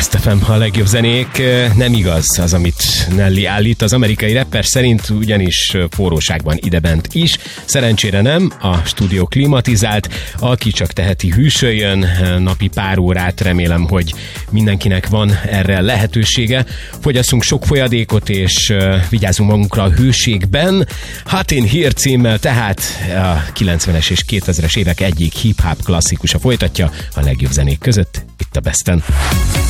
Best FM, a legjobb zenék. Nem igaz az, amit Nelly állít. Az amerikai rapper szerint ugyanis forróságban idebent is. Szerencsére nem, a stúdió klimatizált. Aki csak teheti, hűsöljön napi pár órát. Remélem, hogy mindenkinek van erre lehetősége. Fogyasszunk sok folyadékot, és vigyázzunk magunkra a hőségben. Hot in Here címmel tehát a 90-es és 2000-es évek egyik hip-hop klasszikusa folytatja a legjobb zenék között itt a Besten.